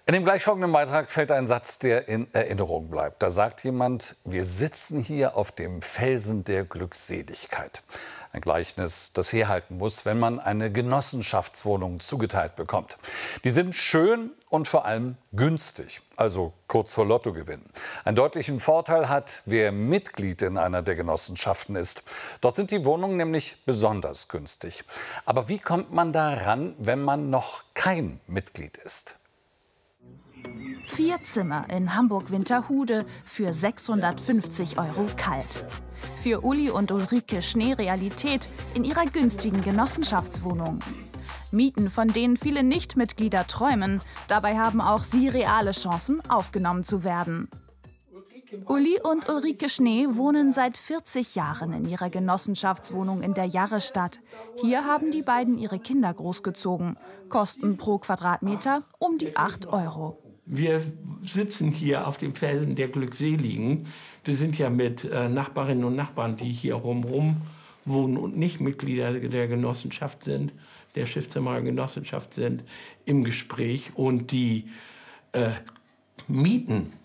In dem gleich folgenden Beitrag fällt ein Satz, der in Erinnerung bleibt. Da sagt jemand: Wir sitzen hier auf dem Felsen der Glückseligkeit. Ein Gleichnis, das herhalten muss, wenn man eine Genossenschaftswohnung zugeteilt bekommt. Die sind schön und vor allem günstig, also kurz vor Lottogewinn. Einen deutlichen Vorteil hat, wer Mitglied in einer der Genossenschaften ist. Dort sind die Wohnungen nämlich besonders günstig. Aber wie kommt man da ran, wenn man noch kein Mitglied ist? 4 Zimmer in Hamburg-Winterhude für 650 € kalt. Für Uli und Ulrike Schnee Realität in ihrer günstigen Genossenschaftswohnung. Mieten, von denen viele Nichtmitglieder träumen. Dabei haben auch sie reale Chancen, aufgenommen zu werden. Uli und Ulrike Schnee wohnen seit 40 Jahren in ihrer Genossenschaftswohnung in der Jarrestadt. Hier haben die beiden ihre Kinder großgezogen. Kosten pro Quadratmeter um die 8 €. Wir sitzen hier auf dem Felsen der Glückseligen. Wir sind ja mit Nachbarinnen und Nachbarn, die hier rumrum wohnen und nicht Mitglieder der Genossenschaft sind, der Schiffszimmerer Genossenschaft sind, im Gespräch. Und die Mieten